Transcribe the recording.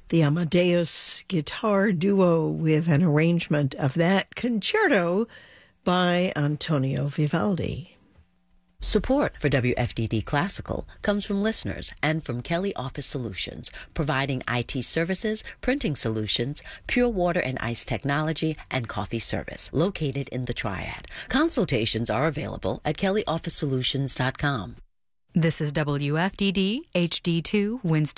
the Amadeus Guitar Duo with an arrangement of that concerto by Antonio Vivaldi. Support for WFDD Classical comes from listeners and from Kelly Office Solutions, providing IT services, printing solutions, pure water and ice technology, and coffee service, located in the Triad. Consultations are available at kellyofficesolutions.com. This is WFDD HD2 Winston.